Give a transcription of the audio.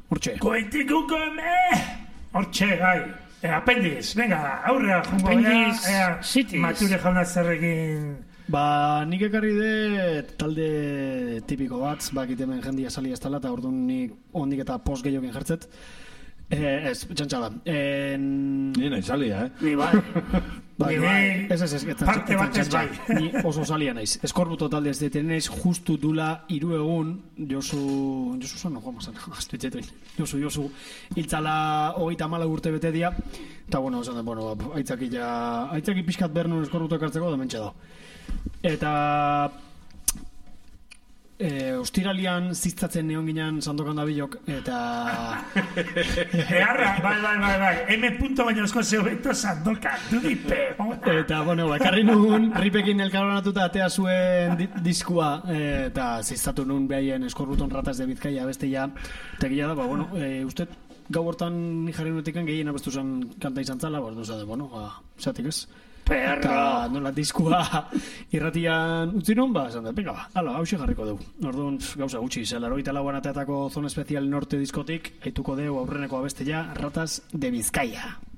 hortxe. Koentikuko hortxe, gai. Apendiz, venga, aurrea jungo. Apendiz Cities. Mature jauna zerrekin. Nik ekarri de talde tipiko bat, bakitemen jendia sali ez tala, eta orduan nik ondik eta post gehiokin jertzet. Ez, txantxala. Ni nahi salia, Ni bai. Ez, parte bat ez bai. Ni oso salia naiz. Eskorbuto talde ez deten naiz, justu dula 3 egun, Josu zan, Juan Masan, aztuitzetuin. Josu, hiltzala 34 urte bete dia, eta, aitzaki pixkat bernun eskorbuto ekartzeko da mentxe da. Eta ostiralian ziztatzen neon ginen sandokan da bilok, eta Eharra, bai. M. baino esko zeo beto sandokan, dudipe. Eta, ekarri nugun, ripekin elkarbanatuta atea zuen diskua, eta ziztatu nun behaien eskorbuton ratas de Bizkaia besteia, eta gila da, uste gau hortan jarri nuetikan gehien abestu zen kanta izan zala, zatik ez? Perro! Eta nola diskua irratian utzi non, esan da, venga, hauxe jarriko dugu. Orduan, gauza gutxi, 84an ateatako Zona Especial Norte diskotik, haituko dugu aurreneko abestea, Ratas de Bizkaia.